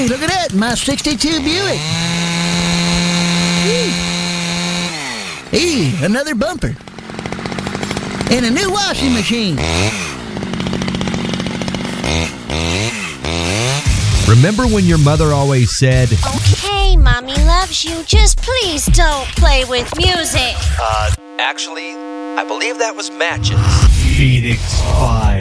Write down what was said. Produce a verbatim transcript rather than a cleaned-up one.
Hey, look at that, my sixty-two Buick. Hey, another bumper. And a new washing machine. Remember when your mother always said, "Okay, Mommy loves you, just please don't play with music." Uh, actually, I believe that was Matches. Phoenix Five.